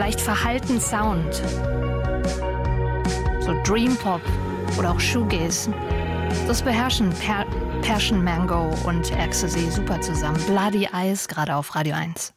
leicht verhalten Sound. So Dream Pop oder auch Shoegaze. Das beherrschen Passion Mango und Ecstasy super zusammen. Bloody Eyes, gerade auf Radio 1.